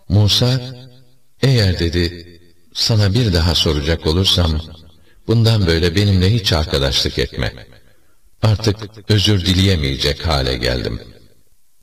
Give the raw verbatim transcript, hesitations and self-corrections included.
Musa, eğer dedi, sana bir daha soracak olursam, bundan böyle benimle hiç arkadaşlık etme. Artık özür dileyemeyecek hale geldim.